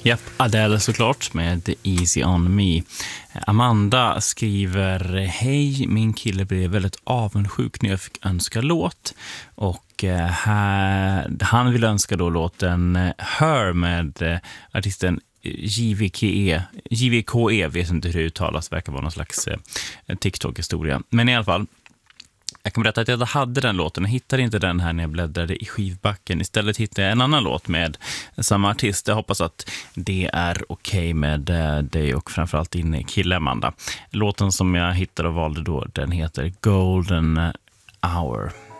Japp, Adele såklart med Easy on me. Amanda skriver: hej, min kille blev väldigt avundsjuk när jag fick önska låt. Och han vill önska då låten Her med artisten JVKE, vet inte hur det uttalas, verkar vara någon slags TikTok-historia. Men i alla fall, jag kan berätta att jag hade den låten. Jag hittade inte den här när jag bläddrade i skivbacken. Istället hittade jag en annan låt med samma artist. Jag hoppas att det är okej med dig och framförallt din kille Amanda. Låten som jag hittade och valde då, den heter Golden Hour.